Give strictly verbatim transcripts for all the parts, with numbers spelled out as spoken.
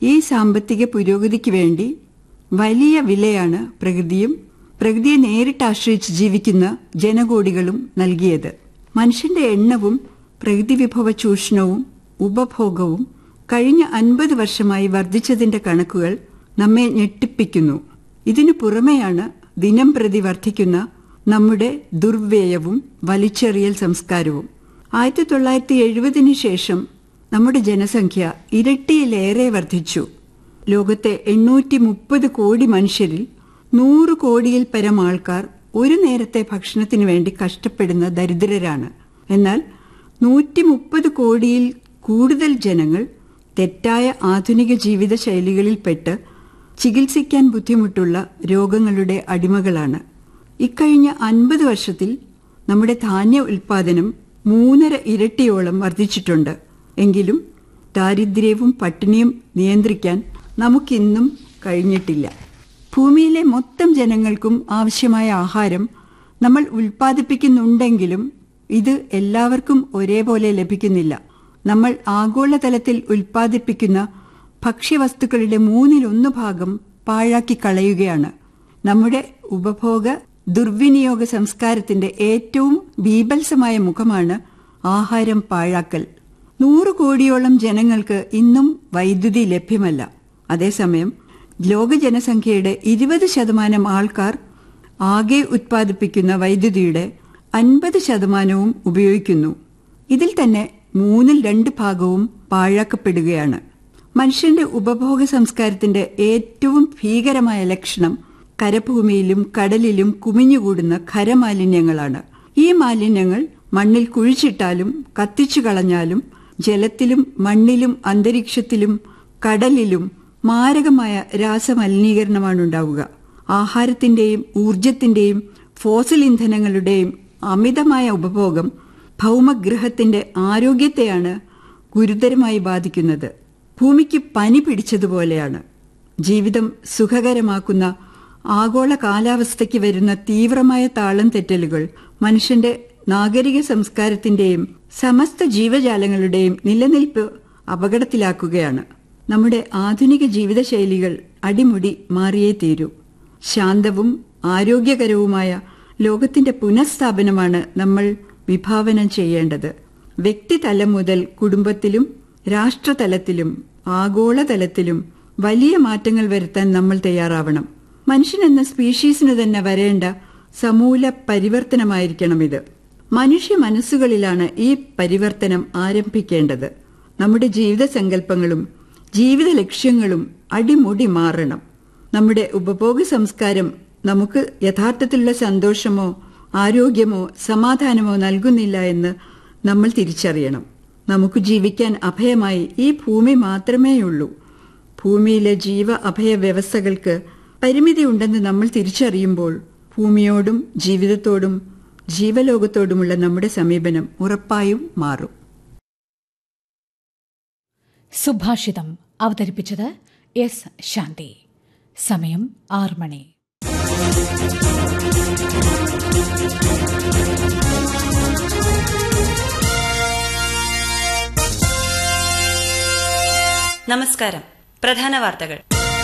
ഈ സാമ്പത്തിക പുരോഗതിക്ക് വേണ്ടി വലിയ വിലയാണ് പ്രകൃതിയും പ്രകൃതിയെ നേരിട്ട് ആശ്രയിച്ച് ജീവിക്കുന്ന ജനകോടികളും നൽകിയത്. മനുഷ്യന്റെ എണ്ണവും പ്രകൃതി വിഭവ ചൂഷണവും ഉപഭോഗവും കഴിഞ്ഞ അൻപത് വർഷമായി വർദ്ധിച്ചതിന്റെ കണക്കുകൾ നമ്മെ ഞെട്ടിപ്പിക്കുന്നു. ഇതിനു പുറമെയാണ് ദിനം പ്രതി വർദ്ധിക്കുന്ന നമ്മുടെ ദുർവ്യയവും വലിച്ചെറിയൽ സംസ്കാരവും. ആയിരത്തി തൊള്ളായിരത്തി എഴുപതിനു ശേഷം നമ്മുടെ ജനസംഖ്യ ഇരട്ടിയിലേറെ വർദ്ധിച്ചു. ലോകത്തെ എണ്ണൂറ്റി മുപ്പത് കോടി മനുഷ്യരിൽ നൂറ് കോടിയിൽ പരം ആൾക്കാർ ഒരു നേരത്തെ ഭക്ഷണത്തിനു വേണ്ടി കഷ്ടപ്പെടുന്ന ദരിദ്രരാണ്. എന്നാൽ നൂറ്റി മുപ്പത് കോടിയിൽ കൂടുതൽ ജനങ്ങൾ തെറ്റായ ആധുനിക ജീവിത ശൈലികളിൽപ്പെട്ട് ചികിത്സിക്കാൻ ബുദ്ധിമുട്ടുള്ള രോഗങ്ങളുടെ അടിമകളാണ്. ഇക്കഴിഞ്ഞ അൻപത് വർഷത്തിൽ നമ്മുടെ ധാന്യ ഉൽപാദനം മൂന്നര ഇരട്ടിയോളം വർദ്ധിച്ചിട്ടുണ്ട്. എങ്കിലും ദാരിദ്ര്യവും പട്ടിണിയും നിയന്ത്രിക്കാൻ നമുക്കിന്നും കഴിഞ്ഞിട്ടില്ല. ഭൂമിയിലെ മൊത്തം ജനങ്ങൾക്കും ആവശ്യമായ ആഹാരം നമ്മൾ ഉൽപ്പാദിപ്പിക്കുന്നുണ്ടെങ്കിലും ഇത് എല്ലാവർക്കും ഒരേപോലെ ലഭിക്കുന്നില്ല. നമ്മൾ ആഗോളതലത്തിൽ ഉൽപ്പാദിപ്പിക്കുന്ന ഭക്ഷ്യവസ്തുക്കളുടെ മൂന്നിലൊന്ന് ഭാഗം പാഴാക്കി കളയുകയാണ്. നമ്മുടെ ഉപഭോഗ ദുർവിനിയോഗ സംസ്കാരത്തിന്റെ ഏറ്റവും ബീഭത്സമായ മുഖമാണ് ആഹാരം പാഴാക്കൽ. നൂറ് കോടിയോളം ജനങ്ങൾക്ക് ഇന്നും വൈദ്യുതി ലഭ്യമല്ല. അതേസമയം ലോക ജനസംഖ്യയുടെ ഇരുപത് ശതമാനം ആൾക്കാർ ആകെ ഉത്പാദിപ്പിക്കുന്ന വൈദ്യുതിയുടെ അൻപത് ശതമാനവും ഉപയോഗിക്കുന്നു. ഇതിൽ തന്നെ മൂന്നിൽ രണ്ട് ഭാഗവും പാഴാക്കപ്പെടുകയാണ്. മനുഷ്യന്റെ ഉപഭോഗ സംസ്കാരത്തിന്റെ ഏറ്റവും ഭീകരമായ ലക്ഷണം കരഭൂമിയിലും കടലിലും കുമിഞ്ഞുകൂടുന്ന ഖരമാലിന്യങ്ങളാണ്. ഈ മാലിന്യങ്ങൾ മണ്ണിൽ കുഴിച്ചിട്ടാലും കത്തിച്ചു കളഞ്ഞാലും ജലത്തിലും മണ്ണിലും അന്തരീക്ഷത്തിലും കടലിലും മാരകമായ രാസമലിനീകരണമാണുണ്ടാവുക. ആഹാരത്തിന്റെയും ഊർജത്തിന്റെയും ഫോസിൽ ഇന്ധനങ്ങളുടെയും അമിതമായ ഉപഭോഗം ഭൗമഗ്രഹത്തിന്റെ ആരോഗ്യത്തെയാണ് ഗുരുതരമായി ബാധിക്കുന്നത്. ഭൂമിക്ക് പനി പിടിച്ചതുപോലെയാണ്. ജീവിതം സുഖകരമാക്കുന്ന ആഗോള കാലാവസ്ഥയ്ക്ക് വരുന്ന തീവ്രമായ താളം തെറ്റലുകൾ മനുഷ്യന്റെ നാഗരിക സംസ്കാരത്തിന്റെയും സമസ്ത ജീവജാലങ്ങളുടെയും നിലനിൽപ്പ് അപകടത്തിലാക്കുകയാണ്. നമ്മുടെ ആധുനിക ജീവിതശൈലികൾ അടിമുടി മാറിയേ തീരൂ. ശാന്തവും ആരോഗ്യകരവുമായ ലോകത്തിന്റെ പുനഃസ്ഥാപനമാണ് നമ്മൾ വിഭാവനം ചെയ്യേണ്ടത്. വ്യക്തിതലം മുതൽ കുടുംബത്തിലും രാഷ്ട്രതലത്തിലും ആഗോളതലത്തിലും വലിയ മാറ്റങ്ങൾ വരുത്താൻ നമ്മൾ തയ്യാറാവണം. മനുഷ്യൻ എന്ന സ്പീഷീസിന് തന്നെ വരേണ്ട സമൂല പരിവർത്തനമായിരിക്കണം ഇത്. മനുഷ്യ മനസ്സുകളിലാണ് ഈ പരിവർത്തനം ആരംഭിക്കേണ്ടത്. നമ്മുടെ ജീവിത സങ്കല്പങ്ങളും ജീവിത ലക്ഷ്യങ്ങളും അടിമുടി മാറണം. നമ്മുടെ ഉപഭോഗ സംസ്കാരം നമുക്ക് യഥാർത്ഥത്തിലുള്ള സന്തോഷമോ ആരോഗ്യമോ സമാധാനമോ നൽകുന്നില്ല എന്ന് നമ്മൾ തിരിച്ചറിയണം. നമുക്ക് ജീവിക്കാൻ അഭയമായി ഈ ഭൂമി മാത്രമേയുള്ളൂ. ഭൂമിയിലെ ജീവ അഭയ വ്യവസ്ഥകൾക്ക് പരിമിതിയുണ്ടെന്ന് നമ്മൾ തിരിച്ചറിയുമ്പോൾ ഭൂമിയോടും ജീവിതത്തോടും ജീവലോകത്തോടുമുള്ള നമ്മുടെ സമീപനം ഉറപ്പായും മാറും. സുഭാഷിതം അവതരിപ്പിച്ചത് എസ് ശാന്തി. സമയം ആറ് മണി. നമസ്കാരം. പ്രധാന വാർത്തകൾ.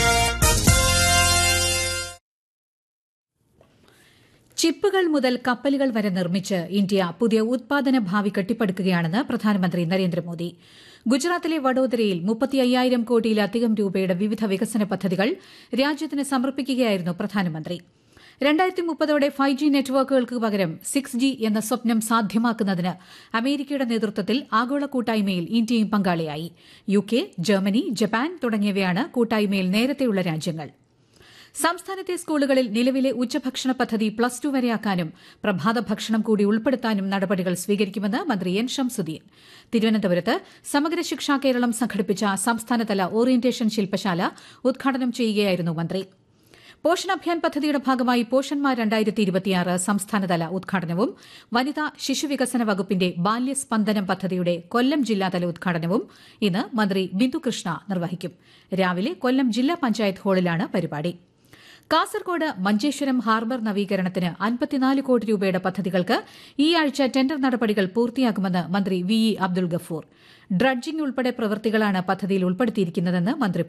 ചിപ്പുകൾ മുതൽ കപ്പലുകൾ വരെ നിർമ്മിച്ച് ഇന്ത്യ പുതിയ ഉത്പാദന ഭാവി കെട്ടിപ്പടുക്കുകയാണെന്ന് പ്രധാനമന്ത്രി നരേന്ദ്രമോദി. ഗുജറാത്തിലെ വഡോദരയിൽ മുപ്പത്തി അയ്യായിരം കോടിയിലധികം രൂപയുടെ വിവിധ വികസന പദ്ധതികൾ രാജ്യത്തിന് സമർപ്പിക്കുകയായിരുന്നു പ്രധാനമന്ത്രി. രണ്ടായിരത്തി മുപ്പതോടെ ഫൈവ് ജി നെറ്റ്വർക്കുകൾക്ക് പകരം സിക്സ് ജി എന്ന സ്വപ്നം സാധ്യമാക്കുന്നതിന് അമേരിക്കയുടെ നേതൃത്വത്തിൽ ആഗോള കൂട്ടായ്മയിൽ ഇന്ത്യയും പങ്കാളിയായി. യു കെ, ജർമ്മനി, ജപ്പാൻ തുടങ്ങിയവയാണ് കൂട്ടായ്മയിൽ നേരത്തെയുള്ള രാജ്യങ്ങൾ. സംസ്ഥാനത്തെ സ്കൂളുകളിൽ നിലവിലെ ഉച്ചഭക്ഷണ പദ്ധതി പ്ലസ് ടു വരെയാക്കാനും പ്രഭാത ഭക്ഷണം കൂടി ഉൾപ്പെടുത്താനും നടപടികൾ സ്വീകരിക്കുമെന്ന് മന്ത്രി എൻ ഷംസുദ്ദീൻ. തിരുവനന്തപുരത്ത് സമഗ്ര ശിക്ഷാ കേരളം സംഘടിപ്പിച്ച സംസ്ഥാനതല ഓറിയന്റേഷൻ ശില്പശാല ഉദ്ഘാടനം ചെയ്യുകയായിരുന്നു മന്ത്രി. പോഷൺ അഭിയാൻ പദ്ധതിയുടെ ഭാഗമായി പോഷൺമാർ രണ്ടായിരത്തി ഇരുപത്തിയാറ് സംസ്ഥാനതല ഉദ്ഘാടനവും വനിതാ ശിശുവികസന വകുപ്പിന്റെ ബാല്യസ്പന്ദനം പദ്ധതിയുടെ കൊല്ലം ജില്ലാതല ഉദ്ഘാടനവും ഇന്ന് മന്ത്രി ബിന്ദുകൃഷ്ണ നിർവഹിക്കും. രാവിലെ കൊല്ലം ജില്ലാ പഞ്ചായത്ത് ഹാളിലാണ് പരിപാടി. കാസർകോട് മഞ്ചേശ്വരം ഹാർബർ നവീകരണത്തിന് അൻപത്തിനാല് കോടി രൂപയുടെ പദ്ധതികൾക്ക് ഈ ആഴ്ച ടെൻഡർ നടപടികൾ പൂർത്തിയാകുമെന്ന് മന്ത്രി V E Abdul Gafoor. Dredging ഉൾപ്പെടെ പ്രവൃത്തികളാണ് പദ്ധതിയിൽ ഉൾപ്പെടുത്തിയിരിക്കുന്നതെന്ന് മന്ത്രി